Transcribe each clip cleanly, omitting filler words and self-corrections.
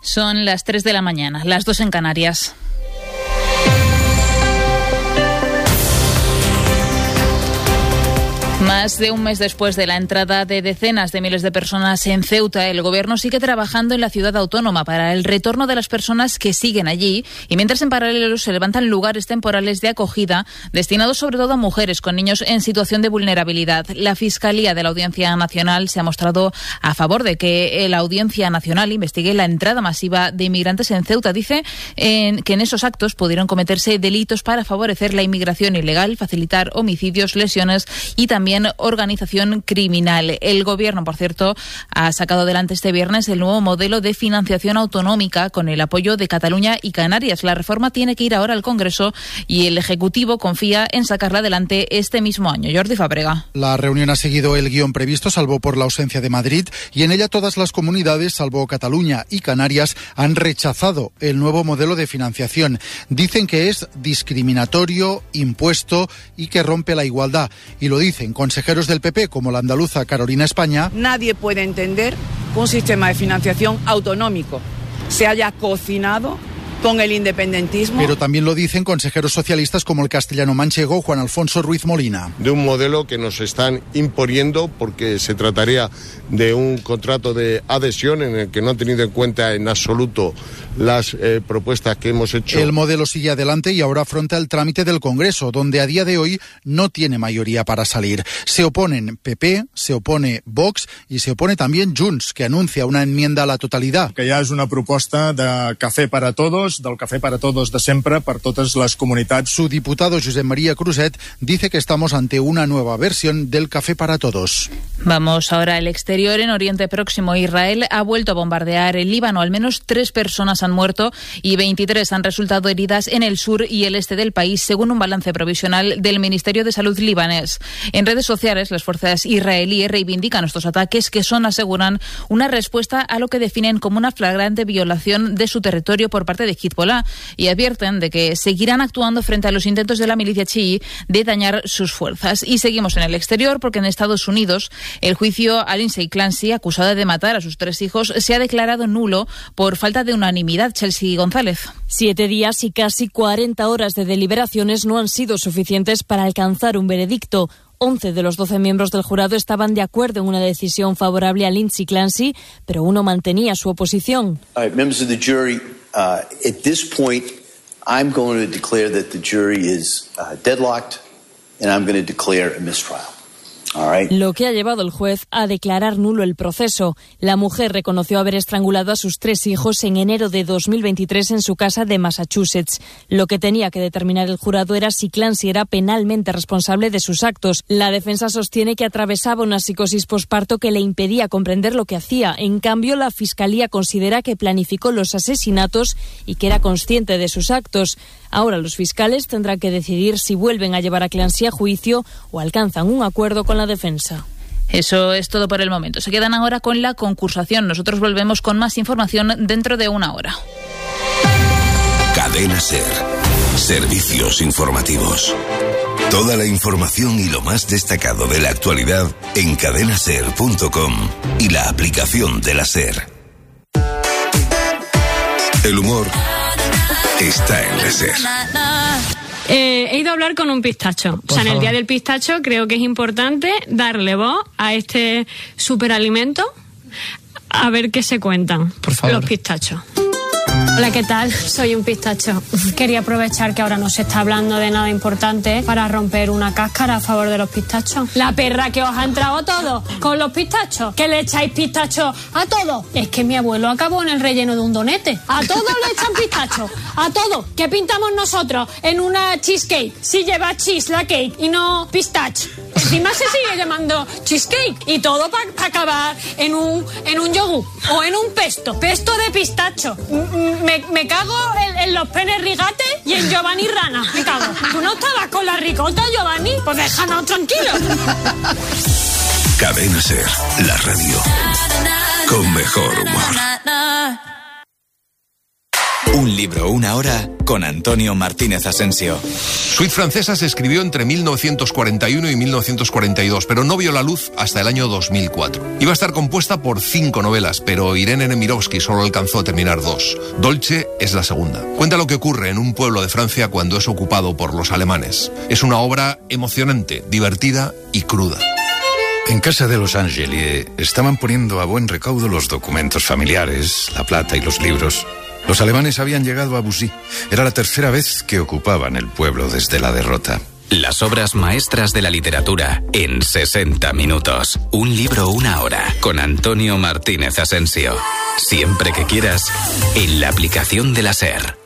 Son las 3 de la mañana, las 2 en Canarias. Más de un mes después de la entrada de decenas de miles de personas en Ceuta, el Gobierno sigue trabajando en la ciudad autónoma para el retorno de las personas que siguen allí y mientras en paralelo se levantan lugares temporales de acogida destinados sobre todo a mujeres con niños en situación de vulnerabilidad. La Fiscalía de la Audiencia Nacional se ha mostrado a favor de que la Audiencia Nacional investigue la entrada masiva de inmigrantes en Ceuta. Dice que en esos actos pudieron cometerse delitos para favorecer la inmigración ilegal, facilitar homicidios, lesiones y también organización criminal. El Gobierno, por cierto, ha sacado adelante este viernes el nuevo modelo de financiación autonómica con el apoyo de Cataluña y Canarias. La reforma tiene que ir ahora al Congreso y el Ejecutivo confía en sacarla adelante este mismo año. Jordi Fábrega. La reunión ha seguido el guión previsto, salvo por la ausencia de Madrid, y en ella todas las comunidades, salvo Cataluña y Canarias, han rechazado el nuevo modelo de financiación. Dicen que es discriminatorio, impuesto y que rompe la igualdad. Y lo dicen consejeros del PP, como la andaluza Carolina España. Nadie puede entender que un sistema de financiación autonómico se haya cocinado con el independentismo. Pero también lo dicen consejeros socialistas como el castellano manchego Juan Alfonso Ruiz Molina. De un modelo que nos están imponiendo porque se trataría de un contrato de adhesión en el que no han tenido en cuenta en absoluto las propuestas que hemos hecho. El modelo sigue adelante y ahora afronta el trámite del Congreso, donde a día de hoy no tiene mayoría para salir. Se oponen PP, se opone Vox y se opone también Junts, que anuncia una enmienda a la totalidad. Que ja és una proposta de cafè para todos, del cafè para todos de sempre, per totes les comunitats. Su diputado Josep María Cruzet dice que estamos ante una nueva versión del café para todos. Vamos ahora al exterior. En Oriente Próximo, Israel ha vuelto a bombardear el Líbano. Al menos 3 personas han muerto y 23 han resultado heridas en el sur y el este del país, según un balance provisional del Ministerio de Salud libanés. En redes sociales, las fuerzas israelíes reivindican estos ataques que son, aseguran, una respuesta a lo que definen como una flagrante violación de su territorio por parte de Hezbollah y advierten de que seguirán actuando frente a los intentos de la milicia chií de dañar sus fuerzas. Y seguimos en el exterior porque en Estados Unidos el juicio a Lindsay Clancy, acusada de matar a sus 3 hijos, se ha declarado nulo por falta de unanimidad. Chelsea González. 7 días y casi 40 horas de deliberaciones no han sido suficientes para alcanzar un veredicto. 11 de los 12 miembros del jurado estaban de acuerdo en una decisión favorable a Lindsay Clancy, pero uno mantenía su oposición. Members of the jury, at this point, I'm going to declare that the jury is deadlocked, and I'm going to declare a mistrial. Lo que ha llevado el juez a declarar nulo el proceso. La mujer reconoció haber estrangulado a sus 3 hijos en enero de 2023 en su casa de Massachusetts. Lo que tenía que determinar el jurado era si Clancy era penalmente responsable de sus actos. La defensa sostiene que atravesaba una psicosis posparto que le impedía comprender lo que hacía. En cambio, la Fiscalía considera que planificó los asesinatos y que era consciente de sus actos. Ahora los fiscales tendrán que decidir si vuelven a llevar a Clancy a juicio o alcanzan un acuerdo con la defensa. Eso es todo por el momento. Se quedan ahora con la concursación. Nosotros volvemos con más información dentro de una hora. Cadena SER. Servicios informativos. Toda la información y lo más destacado de la actualidad en cadenaser.com y la aplicación de la SER. El humor está en la SER. He ido a hablar con un pistacho. O sea, en el Día del Pistacho creo que es importante darle voz a este superalimento, a ver qué se cuentan los pistachos. Hola, ¿qué tal? Soy un pistacho. Quería aprovechar que ahora no se está hablando de nada importante para romper una cáscara a favor de los pistachos. La perra que os ha entrado todo con los pistachos. ¿Que le echáis pistacho a todo? Es que mi abuelo acabó en el relleno de un donete. A todo le echan pistacho. A todo. ¿Qué pintamos nosotros en una cheesecake? Si lleva cheese la cake y no pistache. Encima se sigue llamando cheesecake. Y todo para acabar en un yogur o en un pesto. Pesto de pistacho. Me cago en los penes rigates y en Giovanni Rana. Me cago. ¿Tú no estabas con la ricota, Giovanni? Pues déjanos tranquilos. Cadena SER, la radio con mejor humor. Un libro, una hora, con Antonio Martínez Asensio. Suite Francesa se escribió entre 1941 y 1942, pero no vio la luz hasta el año 2004. Iba a estar compuesta por 5 novelas, pero Irene Nemirovsky solo alcanzó a terminar 2. Dolce es la segunda. Cuenta lo que ocurre en un pueblo de Francia cuando es ocupado por los alemanes. Es una obra emocionante, divertida y cruda. En casa de los Angeli estaban poniendo a buen recaudo los documentos familiares, la plata y los libros. Los alemanes habían llegado a Bussy. Era la tercera vez que ocupaban el pueblo desde la derrota. Las obras maestras de la literatura en 60 minutos. Un libro, una hora, con Antonio Martínez Asensio. Siempre que quieras, en la aplicación de la SER.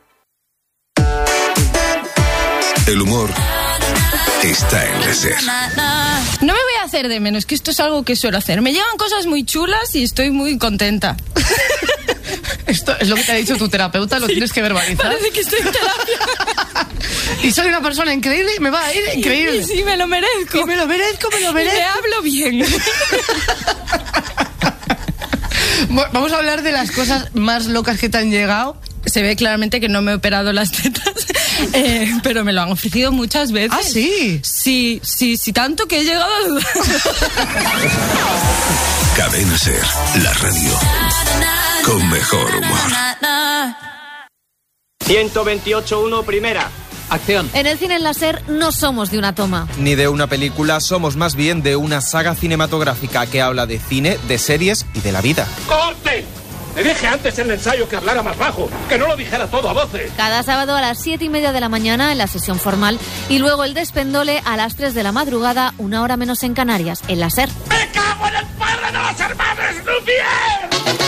El humor está en la SER. No me voy a hacer de menos, que esto es algo que suelo hacer. Me llegan cosas muy chulas y estoy muy contenta. Esto es lo que te ha dicho tu terapeuta, lo tienes que verbalizar. Parece que estoy en terapia. Y soy una persona increíble y me va a ir increíble. Sí, me lo merezco. Y me lo merezco. Y me hablo bien. Vamos a hablar de las cosas más locas que te han llegado. Se ve claramente que no me he operado las tetas, pero me lo han ofrecido muchas veces. ¿Ah, sí? Sí, tanto que he llegado a dudar. Cadena SER, la radio con mejor humor. 128.1 primera. Acción. En el cine en la SER no somos de una toma. Ni de una película, somos más bien de una saga cinematográfica que habla de cine, de series y de la vida. ¡Corte! Le dije antes en el ensayo que hablara más bajo, que no lo dijera todo a voces. Cada sábado a las 7:30 de la mañana en la sesión formal y luego el despendole a las 3 de la madrugada, 1 hora menos en Canarias, en la SER. ¡Me cago en el padre de los hermanos Lumière!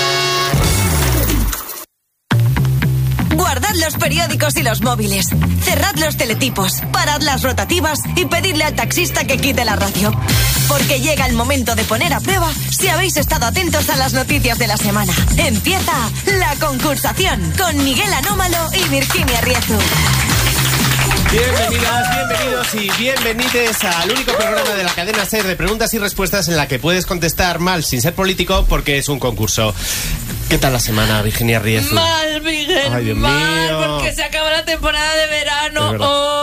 Guardad los periódicos y los móviles. Cerrad los teletipos. Parad las rotativas y pedidle al taxista que quite la radio. Porque llega el momento de poner a prueba si habéis estado atentos a las noticias de la semana. Empieza la concursación con Miguel Anómalo y Virginia Riezu. Bienvenidas, bienvenidos y bienvenides al único programa de la cadena SER de preguntas y respuestas en la que puedes contestar mal sin ser político porque es un concurso. ¿Qué tal la semana, Virginia Riezu? Mal, Miguel, ay, Dios mal, mío. porque se acaba la temporada de verano.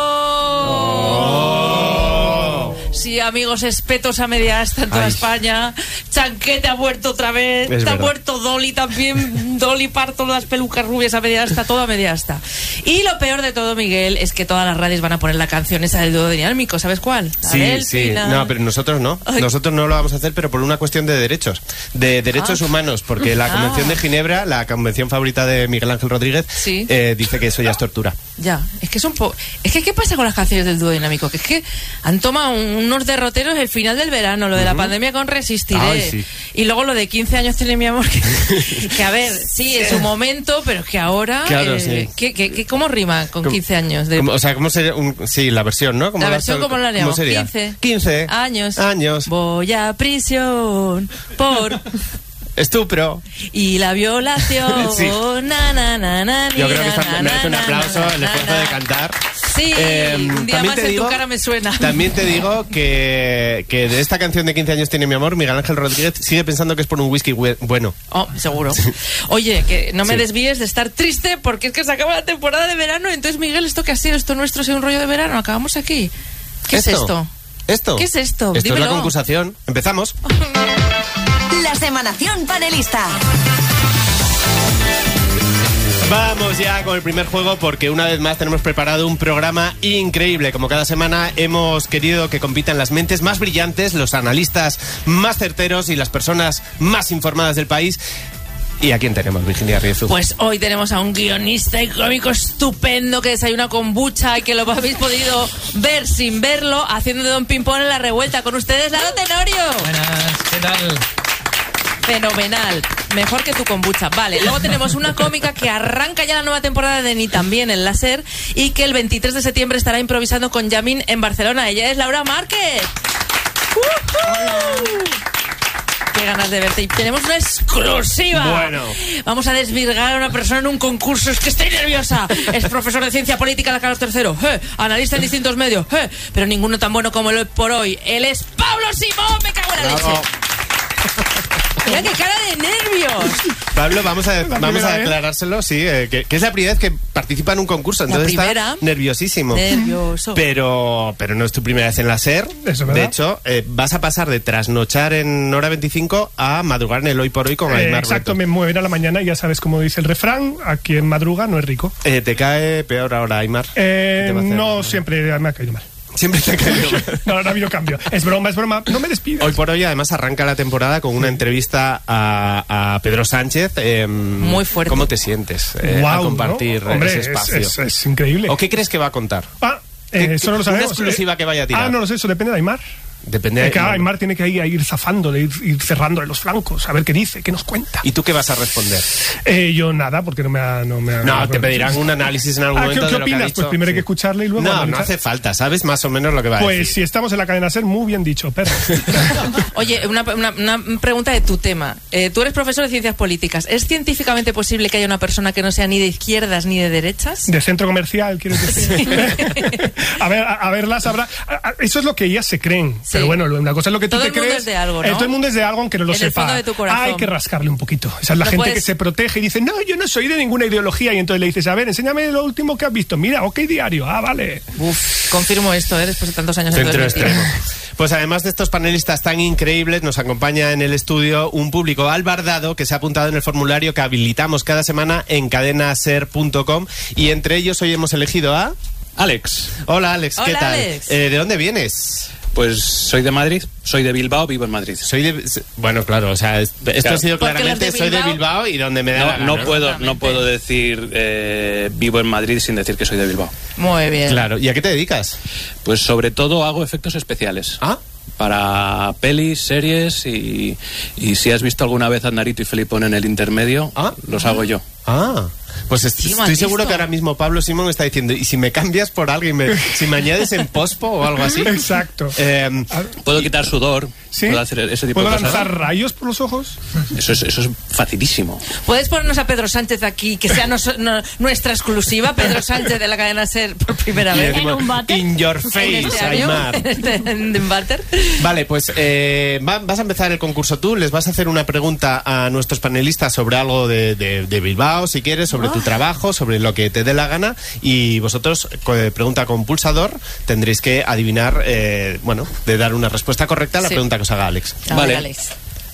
Sí, amigos, espetos a media asta en toda España. Chanquete ha muerto otra vez. Ha muerto Dolly también. Dolly Parton, las pelucas rubias a media asta, todo a media asta. Y lo peor de todo, Miguel, es que todas las radios van a poner la canción esa del dúo dinámico. ¿Sabes cuál? Sí. No, pero nosotros no. Ay. Nosotros no lo vamos a hacer, pero por una cuestión de derechos. De derechos humanos. Porque la Convención de Ginebra, la convención favorita de Miguel Ángel Rodríguez, dice que eso ya es tortura. Ya, es que es que ¿qué pasa con las canciones del dúo dinámico? Que es que han tomado unos derroteros el final del verano, lo de la pandemia con Resistiré. Ay, sí. Y luego lo de 15 años tiene mi amor, que a ver, sí, en su momento, pero es que ahora... Claro, sí. ¿Cómo rima con 15 años? O sea, ¿cómo sería? Sí, la versión, ¿no? La versión, ¿cómo la haríamos? ¿Cómo sería? 15 años. Voy a prisión por... estupro. Y la violación. Sí. Na, yo creo que merece un aplauso el esfuerzo de cantar. Sí, un día más en tu cara me suena. También te digo que de esta canción de 15 años tiene mi amor, Miguel Ángel Rodríguez sigue pensando que es por un whisky bueno. Oh, seguro. Oye, que no me desvíes de estar triste porque es que se acaba la temporada de verano. Entonces, Miguel, ¿esto qué ha sido? ¿Esto nuestro ha sido un rollo de verano? ¿Acabamos aquí? ¿Qué es esto? ¿Qué es esto? Esto Dímelo. es la concursación. Empezamos. La semanación panelista. Vamos ya con el primer juego porque una vez más tenemos preparado un programa increíble. Como cada semana hemos querido que compitan las mentes más brillantes, los analistas más certeros y las personas más informadas del país. ¿Y a quién tenemos, Virginia Riezu? Pues hoy tenemos a un guionista y cómico estupendo que desayuna kombucha y que lo habéis podido ver sin verlo haciendo de Don Pimpón en La Revuelta. Con ustedes, Lalo Tenorio. Buenas, ¿qué tal? Fenomenal, mejor que tu kombucha. Vale, luego tenemos una cómica que arranca ya la nueva temporada de Ni También en la SER y que el 23 de septiembre estará improvisando con Yamin en Barcelona. Ella es Laura Márquez. Qué ganas de verte. Y tenemos una exclusiva. Bueno. Vamos a desvirgar a una persona en un concurso. Es que estoy nerviosa. Es profesor de ciencia política en la Carlos III. Analista en distintos medios. Pero ninguno tan bueno como el hoy por hoy. Él es Pablo Simón. Me cago en la leche. Mira qué cara de nervios. Pablo, vamos a aclarárselo, sí, que es la primera vez que participa en un concurso, entonces está nerviosísimo. Nervioso. Pero no es tu primera vez en la SER. De hecho, vas a pasar de trasnochar en Hora 25 a madrugar en el Hoy por Hoy con Aimar. Exacto, me mueven a la mañana y ya sabes cómo dice el refrán, a quien madruga no es rico. ¿Te cae peor ahora, Aimar? No, siempre me ha caído mal. Siempre te ha caído mal. No ha habido cambio. Es broma, no me despidas. Hoy por Hoy además arranca la temporada con una entrevista a Pedro Sánchez. Muy fuerte. ¿Cómo te sientes a compartir ese espacio? Es increíble. ¿O qué crees que va a contar? Eso no lo sabemos. Una exclusiva que vaya a tirar. No lo sé, eso depende de Aimar. Depende de Aimar tiene que ir zafándole, ir cerrándole los flancos, a ver qué dice, qué nos cuenta. ¿Y tú qué vas a responder? Yo nada, porque no me ha te pedirán un análisis en algún momento. ¿Qué de lo opinas? Que ha dicho. Pues primero hay que escucharle y luego... No hace falta, sabes más o menos lo que va a decir. Pues si estamos en la cadena SER, muy bien dicho, perro. Oye, una pregunta de tu tema. Tú eres profesor de ciencias políticas. ¿Es científicamente posible que haya una persona que no sea ni de izquierdas ni de derechas? De centro comercial, quieres decir. Sí. a verlas habrá... Eso es lo que ellas se creen. Sí. Pero bueno, una cosa es lo que tú todo te el mundo crees. Es de algo, ¿no? Todo el mundo es de algo, aunque no lo en sepa. El fondo de tu corazón. Hay que rascarle un poquito. Esa es la gente que se protege y dice, no, yo no soy de ninguna ideología. Y entonces le dices, a ver, enséñame lo último que has visto. Mira, OK Diario. Vale. Confirmo esto, después de tantos años en Centro extremo. Pues además de estos panelistas tan increíbles, nos acompaña en el estudio un público albardado que se ha apuntado en el formulario que habilitamos cada semana en cadenaser.com, y entre ellos hoy hemos elegido a... Alex. Hola, Alex, ¿qué Hola, tal? Alex. ¿De dónde vienes? Pues soy de Madrid, soy de Bilbao, vivo en Madrid. Bueno, claro, o sea, esto claro. Ha sido claramente soy de Bilbao y donde me da la gana, no puedo decir vivo en Madrid sin decir que soy de Bilbao. Muy bien. Claro, ¿y a qué te dedicas? Pues sobre todo hago efectos especiales. Para pelis, series y si has visto alguna vez a Narito y Felipón en El Intermedio, los hago yo. Pues estoy seguro que ahora mismo Pablo Simón está diciendo, ¿y si me cambias por alguien? Si me añades en pospo o algo así. Exacto. Puedo quitar sudor. ¿Sí? Puedo hacer ese tipo de cosas. ¿Puedo lanzar rayos por los ojos? Eso es facilísimo. ¿Puedes ponernos a Pedro Sánchez aquí, que sea nuestra exclusiva, Pedro Sánchez de la cadena SER por primera vez? ¿En un váter? In your face, Aimar. ¿En un váter? Vale, pues vas a empezar el concurso tú, les vas a hacer una pregunta a nuestros panelistas sobre algo de Bilbao, si quieres, sobre tu trabajo, sobre lo que te dé la gana, y vosotros, pregunta con pulsador, tendréis que adivinar, de dar una respuesta correcta a la pregunta que os haga Alex. Vale. Alex.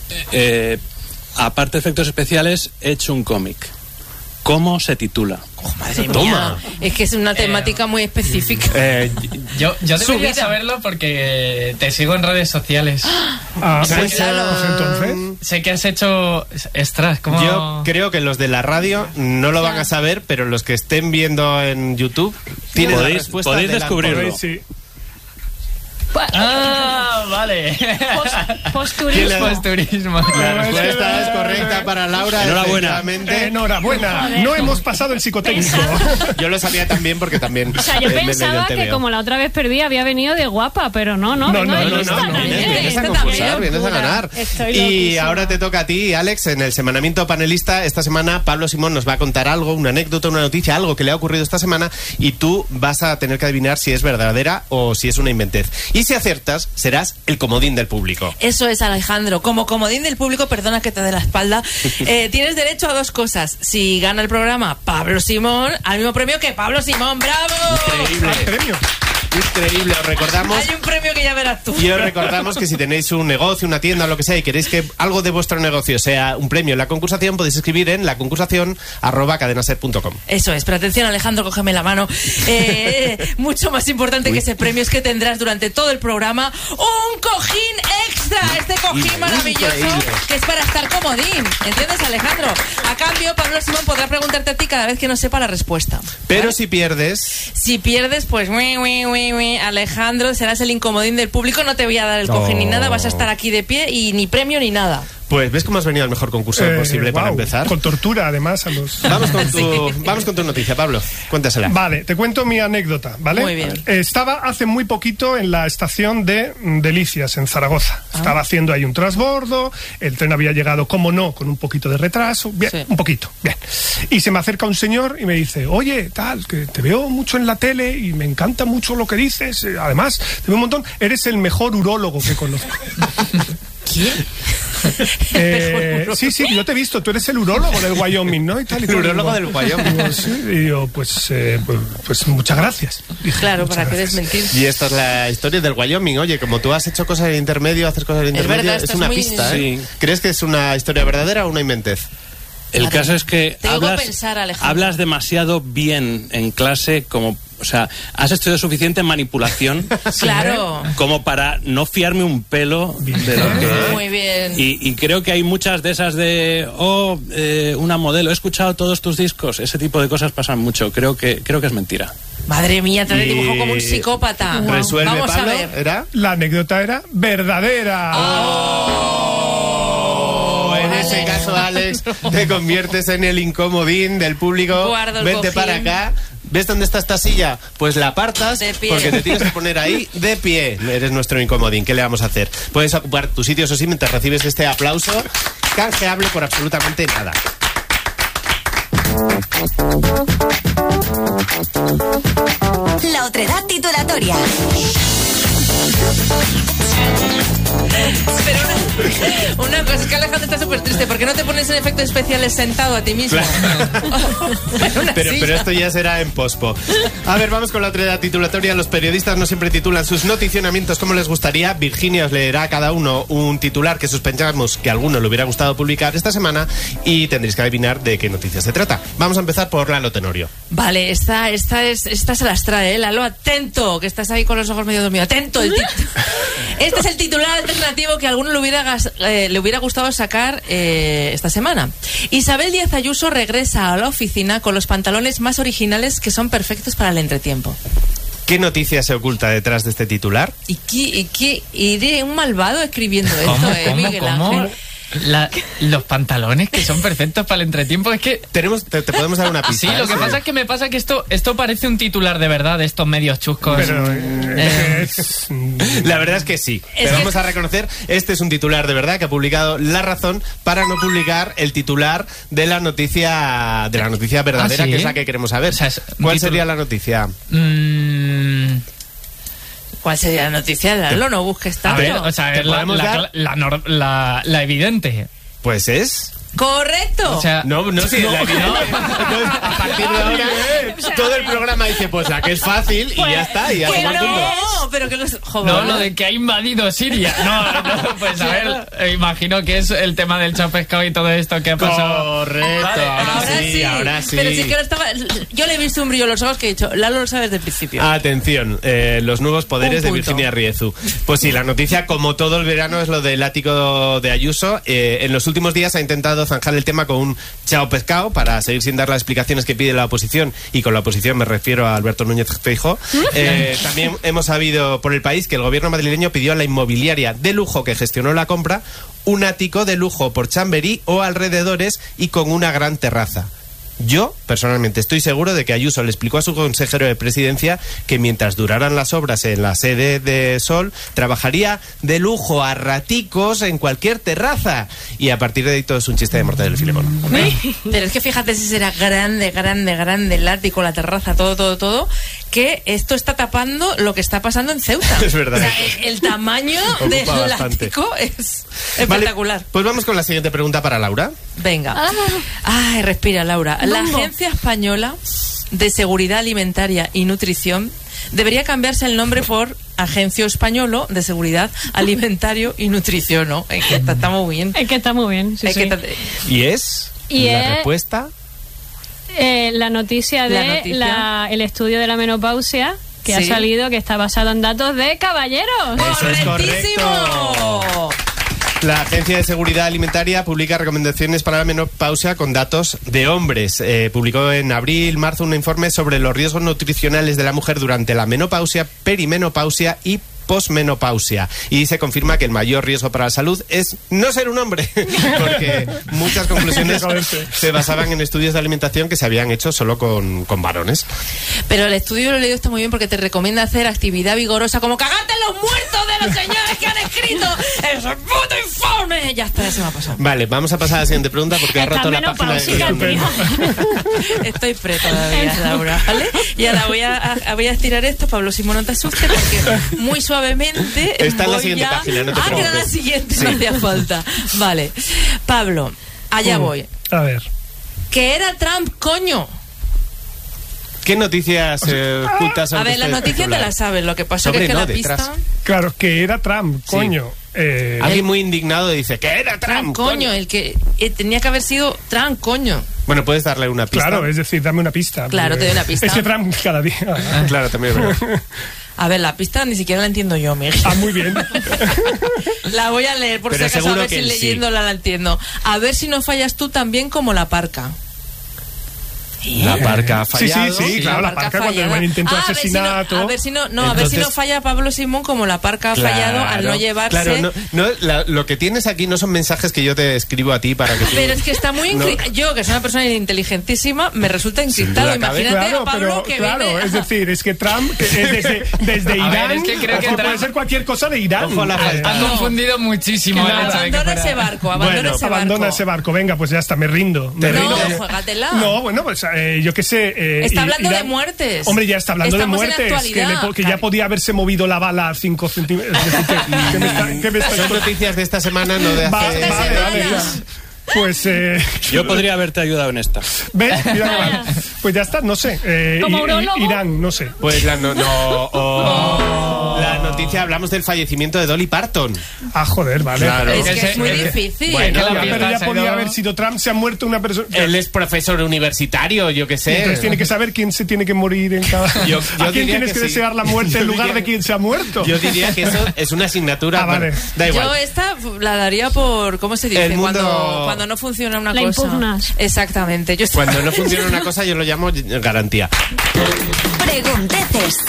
Aparte de efectos especiales, he hecho un cómic. ¿Cómo se titula? Madre mía, es que es una temática muy específica. Yo debería saberlo porque te sigo en redes sociales. Pues entonces. Sé que has hecho extras. ¿Cómo? Yo creo que los de la radio no lo van a saber, pero los que estén viendo en YouTube tienen la respuesta. Podéis descubrirlo. Sí. Vale. Posturismo. La respuesta es correcta para Laura. Enhorabuena. No hemos pasado el psicotécnico. Yo lo sabía también porque también. O sea, yo pensaba que como la otra vez perdí había venido de guapa, pero no. Vienes a concursar, vienes a ganar. Y ahora te toca a ti, Alex, en el semanamiento panelista. Esta semana Pablo Simón nos va a contar algo, una anécdota, una noticia, algo que le ha ocurrido esta semana, y tú vas a tener que adivinar si es verdadera o si es una inventez. Y si aciertas, serás el comodín del público. Eso es, Alejandro. Como comodín del público, perdona que te dé la espalda, tienes derecho a dos cosas. Si gana el programa Pablo Simón, al mismo premio que Pablo Simón. ¡Bravo! Increíble. Increíble, os recordamos. Hay un premio que ya verás tú. Y os recordamos que si tenéis un negocio, una tienda o lo que sea y queréis que algo de vuestro negocio sea un premio en la concursación, podéis escribir en laconcursación@cadenaser.com. Eso es, pero atención, Alejandro, cógeme la mano. Mucho más importante que ese premio es que tendrás durante todo el programa un cojín extra. Este cojín maravilloso que es para estar comodín. ¿Entiendes, Alejandro? A cambio, Pablo Simón podrá preguntarte a ti cada vez que no sepa la respuesta. Pero ¿vale? Si pierdes, pues Alejandro, serás el incomodín del público. No te voy a dar el cojín ni nada, vas a estar aquí de pie y ni premio ni nada. Pues ves cómo has venido al mejor concurso posible para empezar. Con tortura, además, a los... Vamos con tu noticia, Pablo. Cuéntasela. Vale, te cuento mi anécdota, ¿vale? Muy bien. Estaba hace muy poquito en la estación de Delicias, en Zaragoza. Estaba haciendo ahí un transbordo, el tren había llegado, como no, con un poquito de retraso. Bien, un poquito, bien. Y se me acerca un señor y me dice, oye, tal, que te veo mucho en la tele y me encanta mucho lo que dices. Además, te veo un montón, eres el mejor urólogo que conozco. Sí, yo te he visto, tú eres el urólogo del Wyoming, ¿no? El urólogo del Wyoming. Sí, pues muchas gracias. Claro, para qué desmentir. Y esta es la historia del Wyoming. Oye, como tú has hecho cosas en intermedio, haces cosas en intermedio, verdad, es una pista, ¿eh? Sí. ¿Crees que es una historia verdadera o una inventez? El caso es que hablas demasiado bien en clase como... O sea, has estudiado suficiente manipulación claro, como para no fiarme un pelo de lo que... Muy bien. Y creo que hay muchas de esas de... una modelo, he escuchado todos tus discos. Ese tipo de cosas pasan mucho. Creo que es mentira. Madre mía, te dibujo como un psicópata. Resuelve, Vamos Pablo, a ver. ¿era? La anécdota era verdadera. En ese caso, Alex, te conviertes en el incomodín del público. Vente para acá. ¿Ves dónde está esta silla? Pues la apartas porque te tienes que poner ahí de pie. Eres nuestro incomodín. ¿Qué le vamos a hacer? Puedes ocupar tu sitio, eso sí, mientras recibes este aplauso canjeable por absolutamente nada. La otredad titulatoria. Pero una cosa, es que Alejandro está súper triste. ¿Por qué no te pones en efectos especiales sentado a ti mismo? Pero esto ya será en pospo. A ver, vamos con la otredad titulatoria. Los periodistas no siempre titulan sus noticionamientos como les gustaría. Virginia os leerá a cada uno un titular que sospechamos que a alguno le hubiera gustado publicar esta semana y tendréis que adivinar de qué noticias se trata. Vamos a empezar por Lalo Tenorio. Vale, esta se las trae, Lalo, atento, que estás ahí con los ojos medio dormidos. Atento. Este es el titular alternativo que a alguno le hubiera gustado sacar esta semana. Isabel Díaz Ayuso regresa a la oficina con los pantalones más originales que son perfectos para el entretiempo. ¿Qué noticia se oculta detrás de este titular? ¿Y de un malvado escribiendo esto, Miguel Ángel? Los pantalones que son perfectos para el entretiempo, es que... Te podemos dar una pista. Sí, lo que pasa es que me pasa que esto parece un titular de verdad, de estos medios chuscos. Pero, la verdad es que sí. Pero vamos a reconocer, este es un titular de verdad que ha publicado La Razón para no publicar el titular de la noticia verdadera, ¿sí? Que es la que queremos saber. O sea, ¿cuál sería la noticia? ¿Cuál sería la noticia? Lalo, no busques tanto. A ver, o sea, la evidente. Pues es... ¡Correcto! O sea, no, sí, la evidente. Entonces, a partir de ahora, todo el programa dice, pues la que es fácil y ya está. Y pero que los jóvenes. No, lo de que ha invadido Siria. No, pues a ver, imagino que es el tema del chao pescado y todo esto que ha pasado. Correcto, vale, ahora sí. Pero sí que yo le he visto un brillo en los ojos que he dicho, Lalo lo sabe desde el principio. Atención, los nuevos poderes de Virginia Riezu. Pues sí, la noticia, como todo el verano, es lo del ático de Ayuso. En los últimos días ha intentado zanjar el tema con un chao pescado para seguir sin dar las explicaciones que pide la oposición, y con la oposición me refiero a Alberto Núñez Feijóo. También hemos sabido por El País que el gobierno madrileño pidió a la inmobiliaria de lujo que gestionó la compra un ático de lujo por Chamberí o alrededores y con una gran terraza. Yo, personalmente, estoy seguro de que Ayuso le explicó a su consejero de presidencia que mientras duraran las obras en la sede de Sol, trabajaría de lujo a raticos en cualquier terraza. Y a partir de ahí todo es un chiste de Mortadelo y Filemón. Pero es que fíjate si será grande el ático, la terraza, todo, que esto está tapando lo que está pasando en Ceuta. Es verdad. O sea, el tamaño del ático es espectacular. Vale, pues vamos con la siguiente pregunta para Laura. Venga. Ay, respira, Laura. La Agencia Española de Seguridad Alimentaria y Nutrición debería cambiarse el nombre por Agencia Española de Seguridad Alimentario y Nutrición, ¿no? Es que está muy bien. Es que está muy bien, sí. ¿Y es? ¿La respuesta? La noticia de el estudio de la menopausia que ha salido, que está basado en datos de Caballeros. ¡Eso es correcto! La Agencia de Seguridad Alimentaria publica recomendaciones para la menopausia con datos de hombres. Publicó en abril-marzo un informe sobre los riesgos nutricionales de la mujer durante la menopausia, perimenopausia y posmenopausia, y se confirma que el mayor riesgo para la salud es no ser un hombre, porque muchas conclusiones se basaban en estudios de alimentación que se habían hecho solo con varones. Pero el estudio lo he leído, está muy bien, porque te recomienda hacer actividad vigorosa como cagarte en los muertos de de los señores que han escrito ese puto informe. Ya está, ya se me ha pasado. Vale, vamos a pasar a la siguiente pregunta porque ha roto la página de... Estoy pre todavía, Laura, ¿vale? Y ahora voy a estirar esto, Pablo Simón, no te asustes, porque muy suavemente está en la siguiente página, no te preocupes. que era la siguiente, no hacía falta. Vale, Pablo, allá voy. A ver. Que era Trump, coño. ¿Qué noticias ocultas son? A ver, las noticias te las sabes, lo que pasa es que la pista... Claro, que era Trump, coño. Alguien muy indignado dice que era Trump, coño. El que tenía que haber sido Trump, coño. Bueno, puedes darle una pista. Claro, es decir, dame una pista. Claro, te doy una pista. Es que Trump cada día... Claro, también es verdad. A ver, la pista ni siquiera la entiendo yo, Miguel. Ah, muy bien. La voy a leer por si acaso, a ver si leyéndola la entiendo. A ver si no fallas tú también como la parca. La parca ha fallado. Sí, claro, la parca cuando el intento de asesinato. A ver si no falla Pablo Simón como la parca ha fallado al no llevarse. Claro, lo que tienes aquí no son mensajes que yo te escribo a ti para que tú... Pero es que está muy yo, que soy una persona inteligentísima, me resulta encriptado. Imagínate a Pablo que viene... es decir, es que Trump desde Irán, es que creo que puede ser cualquier cosa de Irán. Han confundido muchísimo. Abandona ese barco. Venga, pues ya está, me rindo. Juégatela. No, bueno, pues yo qué sé. Está hablando de muertes. Hombre, ya está hablando de muertes. Que ya podía haberse movido la bala a 5 centímetros. Son noticias de esta semana, no de hace... Vale. Pues yo podría haberte ayudado en esta. ¿Ves? Pues ya está, no sé. Irán, no sé. Pues la noticia, hablamos del fallecimiento de Dolly Parton. Ah, joder, vale. Claro. Es que es muy difícil. Bueno, pero ya podía haber sido Trump, se ha muerto una persona. Él es profesor universitario, yo qué sé. Entonces tiene que saber quién se tiene que morir en cada... ¿A quién tienes que desear la muerte en lugar de quién se ha muerto? Yo diría que eso es una asignatura. Vale. Da igual. Yo esta la daría por... ¿Cómo se dice? Cuando no funciona una cosa. Impugnas. Exactamente. Cuando no funciona una cosa yo lo llamo garantía. Pregunteces.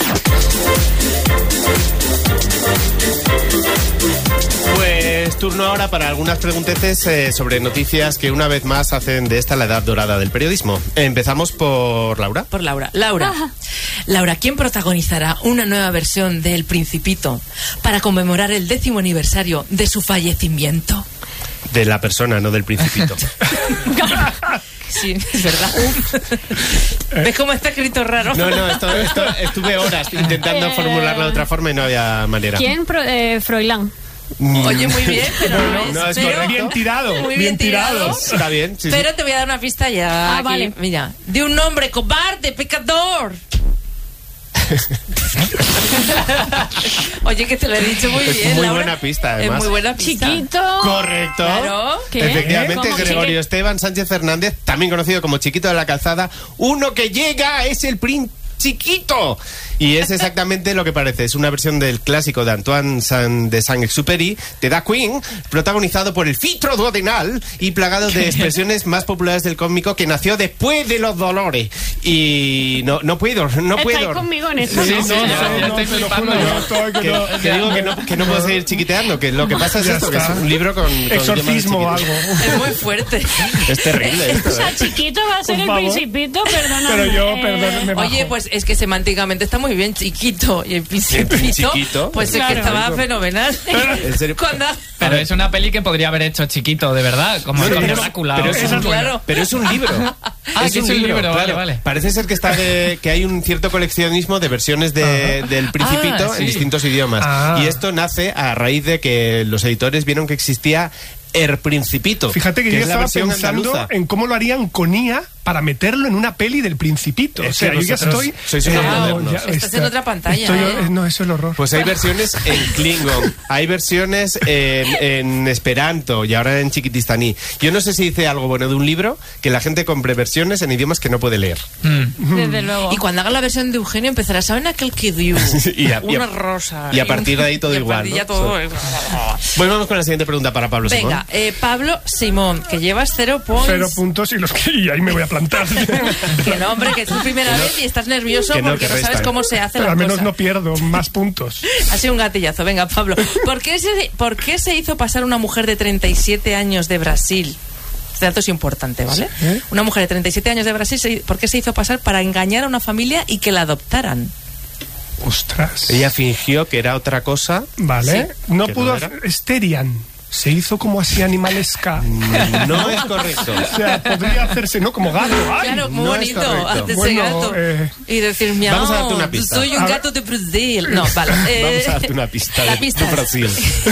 Pues turno ahora para algunas pregunteces sobre noticias que una vez más hacen de esta la edad dorada del periodismo. Empezamos por Laura. Por Laura. Laura, ¿quién protagonizará una nueva versión de El Principito para conmemorar el 10º aniversario de su fallecimiento? De la persona, no del Principito. Sí, es verdad. ¿Ves cómo está escrito raro? No, esto estuve horas intentando formularlo de otra forma y no había manera. ¿Quién? Froilán. Oye, muy bien, pero no es correcto. Bien tirado. Muy bien tirado. Está bien, sí. Pero te voy a dar una pista ya. Vale. Mira, de un hombre cobarde, pecador. Oye, que te lo he dicho muy bien, muy Laura. Buena pista, además. Es muy buena pista. Chiquito. Correcto. Claro. Efectivamente, Gregorio Esteban Sánchez Fernández, también conocido como Chiquito de la Calzada. Uno que llega es el príncipe Chiquito. Y es exactamente lo que parece. Es una versión del clásico de Antoine de Saint-Exupéry, de Da Queen, protagonizado por el Fitro Duodenal y plagado de expresiones más populares del cómico, que nació después de los dolores. Y no puedo. ¿Estáis conmigo en esto? Sí, ya estoy flipando. Que digo que no puedo seguir chiquiteando, que lo que pasa es esto, que es un libro con exorcismo o algo. Es muy fuerte. Es terrible esto. O sea, Chiquito va a ser el Principito, perdóname. Pero yo, perdóname. Oye, pues es que semánticamente está muy bien, Chiquito. Y el Principito, pues es que estaba fenomenal. ¿En serio? Pero es una peli que podría haber hecho Chiquito, de verdad, como con Drácula. Pero es un libro. Es un libro, claro. Vale. Parece ser que hay un cierto coleccionismo de versiones del Principito en distintos idiomas. Y esto nace a raíz de que los editores vieron que existía El Principito. Fíjate que yo estaba pensando en cómo lo harían con IA para meterlo en una peli del Principito. O sea, yo ya estoy... Sois unos modernos. Estás en otra pantalla. No, eso es el horror. Pues hay versiones en Klingon, hay versiones en Esperanto y ahora en chiquitistaní. Yo no sé si dice algo bueno de un libro, que la gente compre versiones en idiomas que no puede leer. Desde luego. Y cuando haga la versión de Eugenio empezará, ¿saben aquel que dio? Una rosa. Y a partir de ahí todo igual, ¿no? Bueno, vamos con la siguiente pregunta para Pablo Simón. Venga, Pablo Simón, que llevas 0 puntos. 0 puntos y ahí me voy a plantar. Que no, hombre, que es tu primera vez y estás nervioso porque no sabes cómo se hace la cosa. Pero al menos no pierdo más puntos. Ha sido un gatillazo. Venga, Pablo. ¿Por qué se hizo pasar una mujer de 37 años de Brasil? Este dato es importante, ¿vale? ¿Sí? Una mujer de 37 años de Brasil, ¿por qué se hizo pasar para engañar a una familia y que la adoptaran? Ostras. Ella fingió que era otra cosa. Vale. Sí, No que pudo era. hacer... Esterian. Se hizo como así animalesca. No es correcto. O sea, podría hacerse, ¿no? Como gato. ¡Ay! Claro, muy no es bonito. correcto. Hacerse Bueno, gato. Y decir, miau, vamos a darte una pista. soy un A ver. gato de Brasil. No, vale. Vamos a darte una pista La de pista es- Brasil.